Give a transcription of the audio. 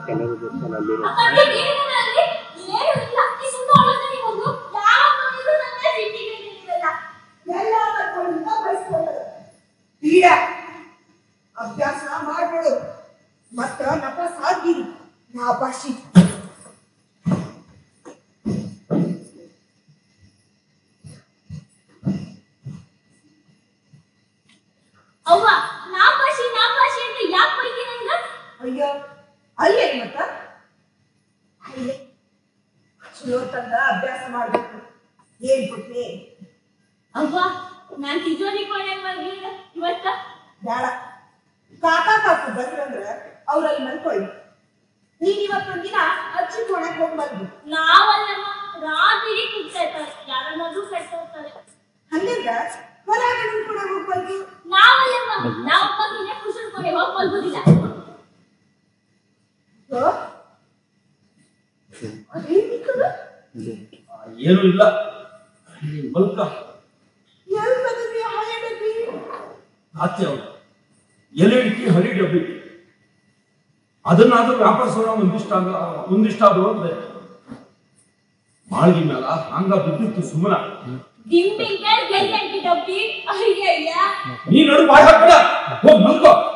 ಅಭ್ಯಾಸ ಮಾಡ್ಬೇಡು ಮತ್ತ ನಪಾಸ್ ಆಗಿರಿ ನಾ ಭಾಷಿ ಅವ್ವ ನಾಪಾಶಿ ಅಂತ ಯಾಕೆ ಬೈತೀನಿ ಅಂದ್ರ ಅಯ್ಯೋ ಅಲ್ಲೇ ಮತ್ತ ಅಲ್ಲೇ ಚಲೋ ತಂದ ಅಭ್ಯಾಸ ಮಾಡ್ಬೇಕು ಏನ್ ಬಿಟ್ರೆ ಅವ್ವ ನಾನ್ ತಿಜೋರಿ ಕೊನೆ ಮಾಡ್ಲಿಲ್ಲ ಇವತ್ತ ಬೇಡ ಕಾಕು ಬಂದ್ರಂದ್ರ ಅವ್ರಲ್ಲಿ ಮಲ್ಕೊಳ್ಳಿ ನೀನ್ ಇವತ್ತೊಂದಿನ ಅಜ್ಜಿ ಕೊಣಕ್ ಹೋಗ್ಬಾರ್ದು ನಾವಲ್ಲಮ್ಮ ರಾತ್ರಿ ಕುಗ್ತಾ ಇರ್ತಾರೆ ಯಾರನ್ನಾದ್ರೂ ಕಟ್ಕೋತಾರೆ ಹಂಗಂದ್ರ ಹೊರಗಡೆ ಕೂಡ ಹೋಗ್ಬಾರ್ದು ನಾವಲ್ಲಮ್ಮ ನಾವಪ್ಪ ನಿನ್ನೆ ಕುಶಲ್ ಕೊನೆ ಹೋಗಿ ಮಲ್ಗೋದಿಲ್ಲ ಏನು ಇಲ್ಲ ಮಲ್ಕ ಎಲ್ಲಿ ಬಂದಿದ್ರಿ ಹಳೆ ಡಬ್ಬಿ ಆಚೆ ಅವರು ಎಲೆ ಇಡ್ತಿ ಹರಿ ಡಬ್ಬಿ ಅದನ್ನಾದ್ರೂ ವ್ಯಾಪಾರ ಒಂದಿಷ್ಟಾದ್ರು ಅಂದ್ರೆ ಮಾಳ್ಗಿ ಮೇಲ ಹಂಗ ಬಿದ್ದಿತ್ತು ಸುಮ್ಮನ ಡಿಂಪಿಂಗ್ ಡಬ್ಬಿ ಅಯ್ಯಯ್ಯ ನೀ ನಡು ಬಾಯ್ ಹಾಕ್ಬಿಡ ಹೋಗ್ ಮಲ್ಕೋ